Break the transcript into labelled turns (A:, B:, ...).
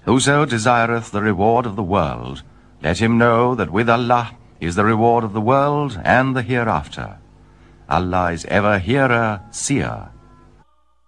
A: Whoso desireth the reward of the world, let him know that with Allah is the reward of the world and the hereafter. Allah is ever hearer, seer.